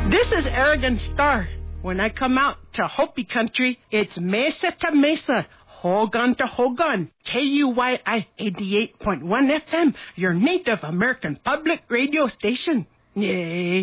This is Arrogant Star. When I come out to Hopi country, it's mesa to mesa, Hogan to Hogan, KUYI 88.1 FM, your Native American public radio station. Yay.